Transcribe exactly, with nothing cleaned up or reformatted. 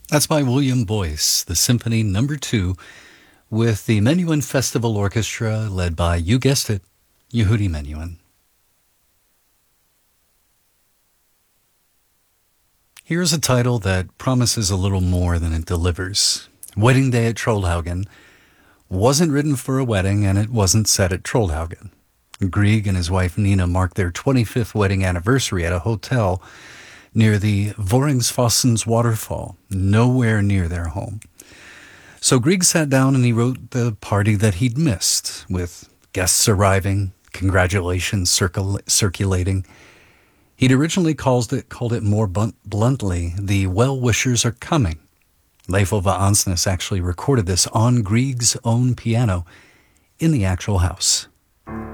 That's by William Boyce, the Symphony Number Two, with the Menuhin Festival Orchestra, led by, you guessed it, Yehudi Menuhin. Here's a title that promises a little more than it delivers. Wedding Day at Trollhaugen wasn't written for a wedding, and it wasn't set at Trollhaugen. Grieg and his wife Nina marked their twenty-fifth wedding anniversary at a hotel near the Voringsfossens waterfall, nowhere near their home. So Grieg sat down and he wrote the party that he'd missed, with guests arriving, congratulations circul- circulating. He'd originally called it, called it more bluntly, the well-wishers are coming. Leif Ove Ansnes actually recorded this on Grieg's own piano in the actual house.